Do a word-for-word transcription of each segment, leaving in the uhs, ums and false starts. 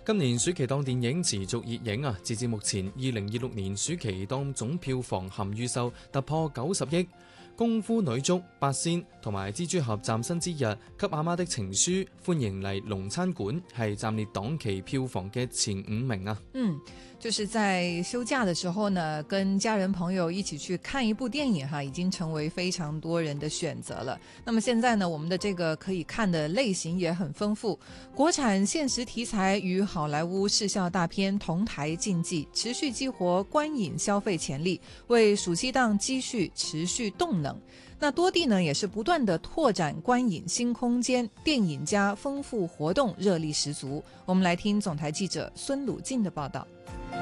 今年暑期檔電影持續熱映啊！截至目前，二零二六年暑期檔總票房含預售突破九十億。功夫女足、八仙同埋蜘蛛俠嶄新之日、給阿媽的情書、歡迎嚟龍餐館係暫列檔期票房嘅前五名啊。 嗯，就是在休假的時候呢，跟家人朋友一起去看一部電影哈，已經成為非常多人的選擇了。那麼現在呢，我們的這個可以看的類型也很豐富，國產現實題材與好萊塢視效大片同台競技，持續激活觀影消費潛力，為暑期檔積蓄持續動能。那多地呢也是不斷的拓展觀影新空間，電影加豐富活動熱力十足。我們來聽總台記者孫魯靜的報道。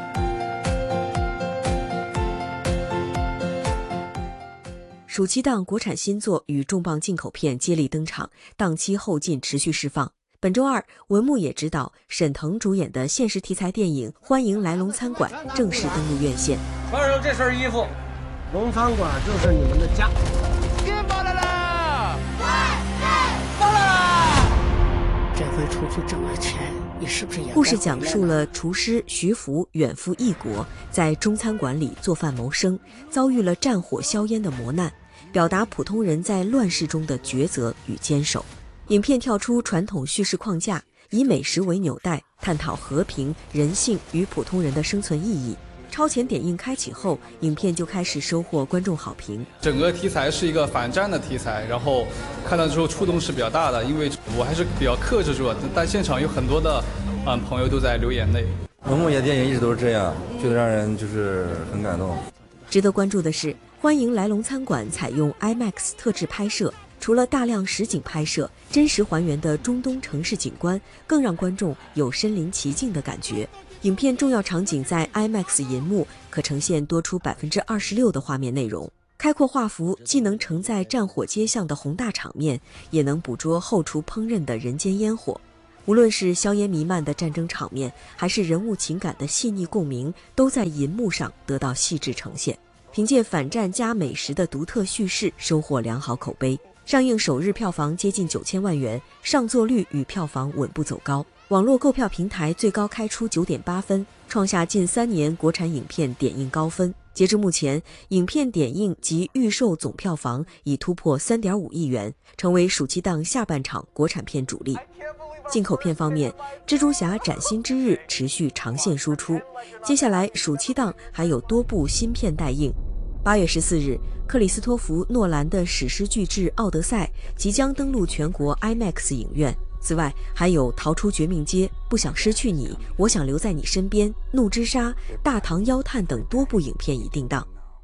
暑期檔國產新作與重磅進口片接力登場，檔期後勁持續釋放。本周二，文牧野執導、沈騰主演的現實題材電影《歡迎來龍餐館》正式登陸院線。 穿上這身衣服，龍餐館就是你們的家。別包了啦！包了！ 這回出去掙了錢，你是不是也？ 故事講述了廚師徐福遠赴異國，在中餐館裡做飯謀生，遭遇了戰火硝煙的磨難，表達普通人在亂世中的抉擇與堅守。影片跳出傳統敘事框架，以美食為紐帶，探討和平、人性與普通人的生存意義。超前點映開啟後，影片就開始收穫觀眾好評。 整個題材是一個反戰的題材，然後看到之後觸動是比較大的，因為我還是比較克制住，但現場有很多的嗯朋友都在流眼淚。 文牧野電影一直都是這樣，覺得讓人就是很感動。 值得關注的是，歡迎來龍餐館採用 IMAX 特製拍攝，除了大量實景拍攝，真實還原的中東城市景觀，更讓觀眾有身臨其境的感覺。影片重要場景在 IMAX 銀幕可呈現多出百分之二十六的畫面內容，開闊畫幅既能承載戰火街巷的宏大場面，也能捕捉後廚烹飪的人間煙火。無論是硝煙彌漫的戰爭場面，還是人物情感的細膩共鳴，都在銀幕上得到細緻呈現。憑借反戰加美食的獨特敘事，收穫良好口碑。上映首日票房接近九千萬元，上座率與票房穩步走高。網絡購票平台最高開出九點八分，創下近三年國產影片點映高分。截至目前，影片點映及預售總票房已突破三點五億元，成為暑期檔下半場國產片主力。進口片方面，蜘蛛俠嶄新之日持續長線輸出，接下來暑期檔還有多部新片待映。八月十四日，克里斯托弗·諾蘭的史詩巨製《奧德賽》即將登陸全國 IMAX 影院。此外，還有《逃出絕命街》、不想失去你、我想留在你身邊、怒之沙、大唐妖探等多部影片已定檔。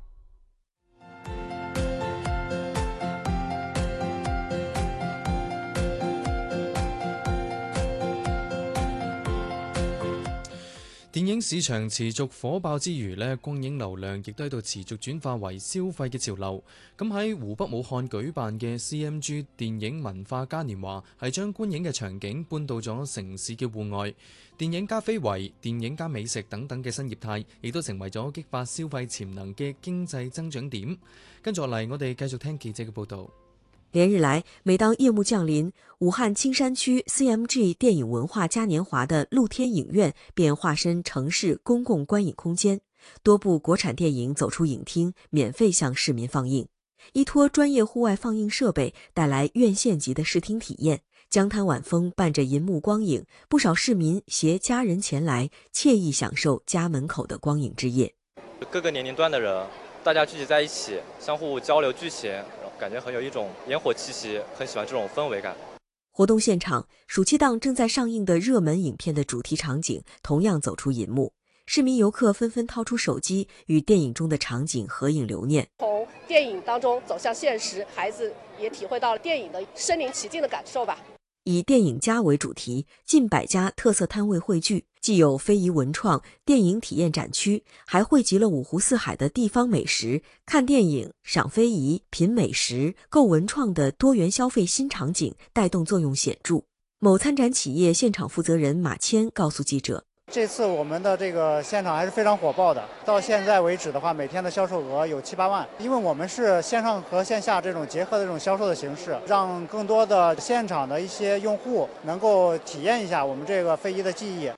電影市場持續火爆之餘呢，觀影流量亦都喺度持續轉化為消費嘅潮流。咁喺湖北武漢舉辦嘅 C M G 電影文化嘉年華係將觀影嘅場景搬到咗城市嘅戶外，電影加非遺、電影加美食等等嘅新業態，亦都成為咗激發消費潛能嘅經濟增長點。跟住落嚟，我哋繼續聽記者嘅報導。 連日來，每當夜幕降臨，武漢青山區 C M G 電影文化嘉年華的露天影院便化身城市公共觀影空間，多部國產電影走出影廳，免費向市民放映。依託專業戶外放映設備，帶來院線級的視聽體驗。江灘晚風伴着銀幕光影，不少市民攜家人前來，愜意享受家門口的光影之夜。 各個年齡段的人，大家聚集在一起，相互交流劇情，感覺很有一種煙火氣息，很喜歡這種氛圍感。 活動現場，暑期檔正在上映的熱門影片的主題場景同樣走出銀幕，市民遊客紛紛掏出手機與電影中的場景合影留念。 從電影當中走向現實，孩子也體會到了電影的身臨其境的感受吧。 以電影家為主題，近百家特色攤位匯聚，既有非遺文創電影體驗展區，還匯集了五湖四海的地方美食，看電影、賞非遺、品美食、購文創的多元消費新場景，帶動作用顯著。某參展企業現場負責人馬謙告訴記者， 這次我們的這個現場還是非常火爆的，到現在為止的話，每天的銷售額有七八萬。因為我們是線上和線下這種結合的這種銷售的形式，讓更多的現場的一些用戶能夠體驗一下我們這個非遺的技藝。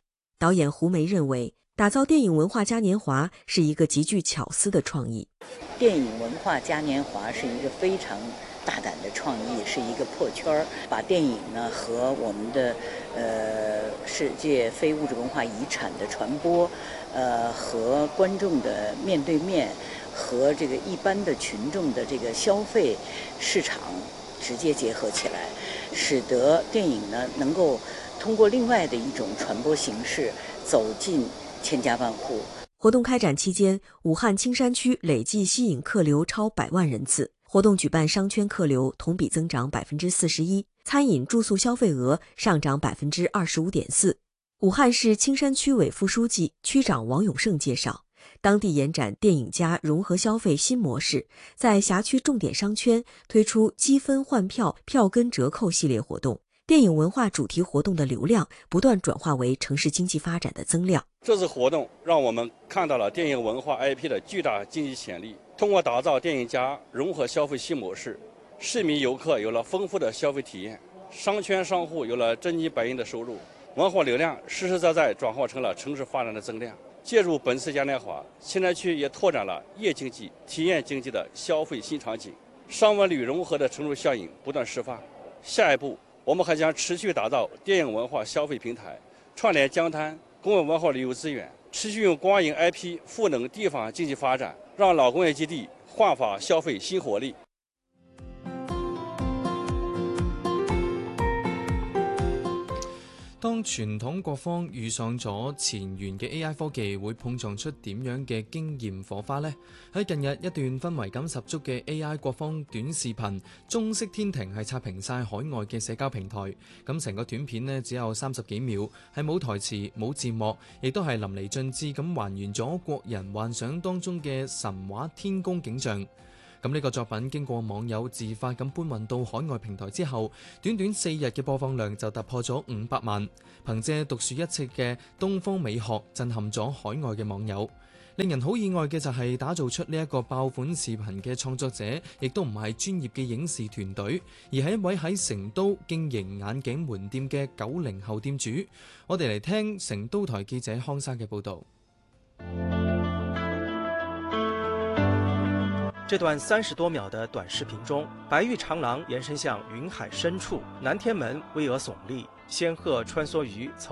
导演胡梅认为，打造电影文化嘉年华是一个极具巧思的创意。 电影文化嘉年华是一个非常大胆的创意，是一个破圈，把电影呢和我们的呃世界非物质文化遗产的传播，呃和观众的面对面，和这个一般的群众的这个消费市场直接结合起来，使得电影呢能够通过另外的一种传播形式走进千家万户。 活动开展期间，武汉青山区累计吸引客流超百万人次。活动举办商圈客流同比增长百分之四十一，餐饮住宿消费额上涨百分之二十五点四。武汉市青山区委副书记、区长王永胜介绍，当地延展电影加融合消费新模式，在辖区重点商圈推出积分换票、票根折扣系列活动。电影文化主题活动的流量不断转化为城市经济发展的增量。 这次活动让我们看到了电影文化 I P 的巨大经济潜力。通过打造电影加融合消费新模式，市民游客有了丰富的消费体验，商圈商户有了真金白银的收入，文化流量实实在在转化成了城市发展的增量。借助本次嘉年华，青山区也拓展了夜经济、体验经济的消费新场景，商文旅融合的成熟效应不断释放。下一步，我们还将持续打造电影文化消费平台，串联江滩公有文化旅游资源，持续用光影 I P 赋能地方经济发展，让老工业基地焕发消费新活力。 當傳統各方遇上咗前沿嘅 A I 科技，會碰撞出點樣嘅經驗火花呢？喺近日一段氛圍感十足嘅 A I 各方短視頻，中式天庭係刷屏晒海外嘅社交平台。咁成個短片呢，只有三十幾秒，係冇台詞冇字幕，亦都係淋漓盡致咁還原咗國人幻想當中嘅神話天宮景象。咁呢個作品經過網友自發咁搬運到海外平台之後，短短四日嘅播放量就突破咗五百萬，憑借獨樹一幟嘅東方美學震撼咗海外嘅網友。令人好意外嘅就係打造出呢一個爆款視頻嘅創作者，亦都唔係專業嘅影視團隊，而係一位喺成都經營眼鏡門店嘅九零後店主。我哋嚟聽成都台記者康生嘅報導。 这段三十多秒的短视频中，白玉长廊延伸向云海深处，南天门巍峨耸立，仙鹤穿梭于草